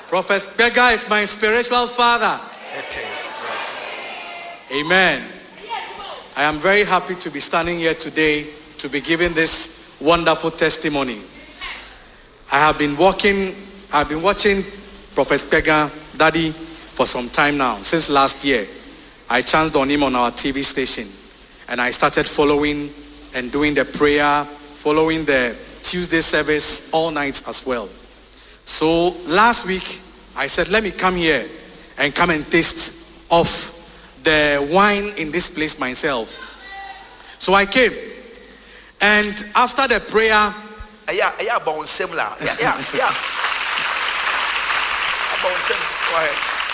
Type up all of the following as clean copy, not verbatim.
Prophet Pega is my spiritual father. It is. Amen. I am very happy to be standing here today to be giving this wonderful testimony. I've been watching Prophet Pega, Daddy, for some time now. Since last year, I chanced on him on our TV station. And I started following and doing the prayer, following the Tuesday service all night as well. So last week, I said, let me come here and come and taste of the wine in this place myself. So I came. And after the prayer, Yeah. Go ahead.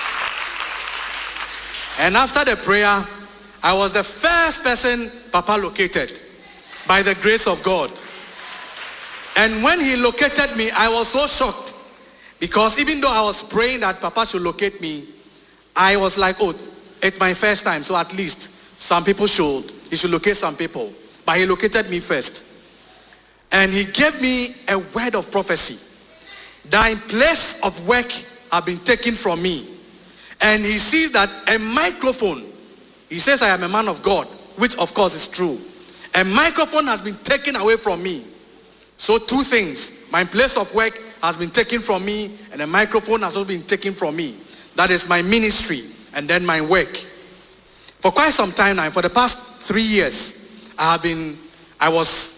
And after the prayer, I was the first person Papa located by the grace of God. And when he located me, I was so shocked because even though I was praying that Papa should locate me, I was like, oh, it's my first time, so at least he should locate some people. But he located me first. And he gave me a word of prophecy that in place of work have been taken from me. And he sees that a microphone, he says I am a man of God, which of course is true. A microphone has been taken away from me. So two things, my place of work has been taken from me and a microphone has also been taken from me. That is my ministry and then my work. For quite some time now, for the past 3 years, I was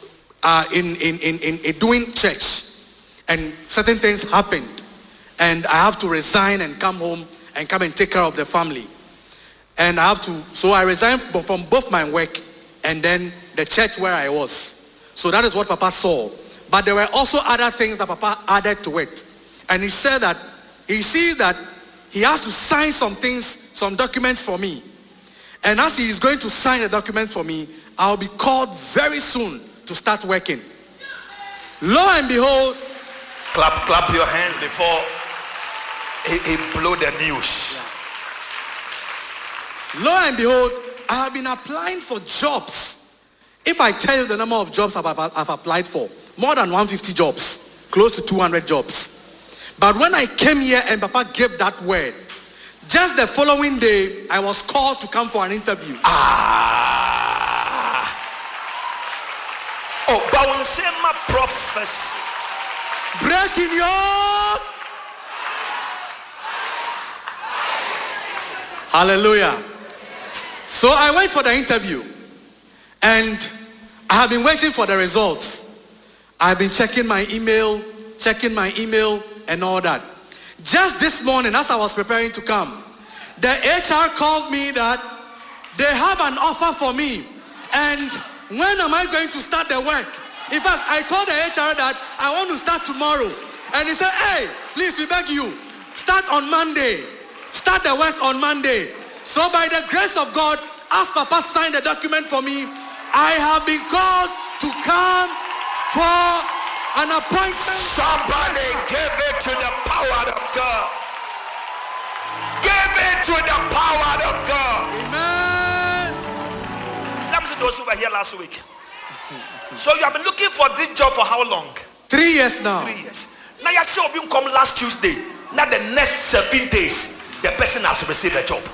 doing church and certain things happened and I have to resign and come home and come and take care of the family. And so I resigned from both my work and then the church where I was. So that is what Papa saw. But there were also other things that Papa added to it. And he said that he sees that he has to sign some things, some documents for me. And as he is going to sign a document for me, I'll be called very soon to start working. Lo and behold, Clap your hands before he blow the news. Lo and behold, I have been applying for jobs. If I tell you the number of jobs I've applied for, more than 150 jobs, close to 200 jobs. But when I came here and Papa gave that word, just the following day, I was called to come for an interview. Oh, Bawunsema prophecy. Breaking yoke. Hallelujah. So I went for the interview and I have been waiting for the results. I've been checking my email and all that. Just this morning, as I was preparing to come, the HR called me that they have an offer for me. And when am I going to start the work? In fact, I told the HR that I want to start tomorrow. And he said, hey, please, we beg you, start on Monday. Start the work on Monday. So by the grace of God, as Papa signed the document for me, I have been called to come for an appointment. Somebody give it to the power of God. Give it to the power of God. Amen. Let me see those who were here last week. So you have been looking for this job for how long? 3 years now. 3 years. Now you actually been come last Tuesday. Now the next 7 days, the person has received a job.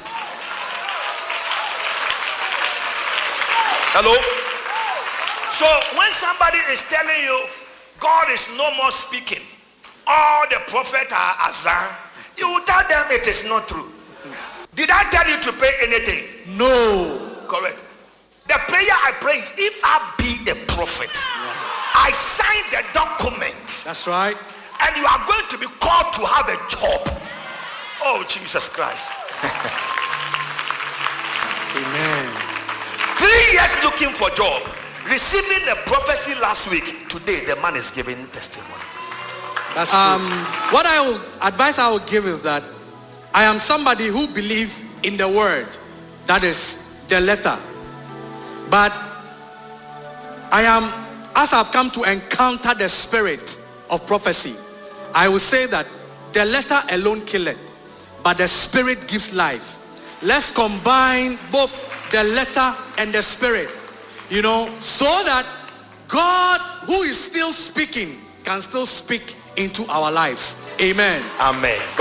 Hello? So when somebody is telling you God is no more speaking, all the prophets are Azan, you will tell them it is not true. Did I tell you to pay anything? No. Correct. The prayer I pray is, if I be the prophet, I sign the document. That's right. And you are going to be called to have a job. Oh, Jesus Christ. Amen. 3 years looking for job, receiving a prophecy last week. Today the man is giving testimony. That's what advice I will give is that I am somebody who believes in the word, that is the letter. But as I've come to encounter the spirit of prophecy, I will say that the letter alone killeth, but the spirit gives life. Let's combine both the letter and the spirit, so that God, who is still speaking, can still speak into our lives. Amen. Amen.